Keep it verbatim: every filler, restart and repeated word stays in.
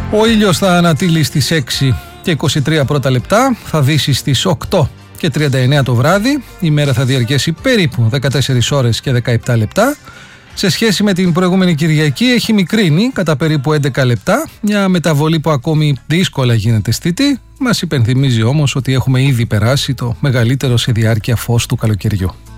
Ο ήλιος θα ανατείλει στις έξι και είκοσι τρία πρώτα λεπτά, θα δύσει στις οκτώ και τριάντα εννέα το βράδυ. Η μέρα θα διαρκέσει περίπου δεκατέσσερις ώρες και δεκαεπτά λεπτά. Σε σχέση με την προηγούμενη Κυριακή έχει μικρύνει κατά περίπου έντεκα λεπτά, μια μεταβολή που ακόμη δύσκολα γίνεται αισθητή. Μας υπενθυμίζει όμως ότι έχουμε ήδη περάσει το μεγαλύτερο σε διάρκεια φως του καλοκαιριού.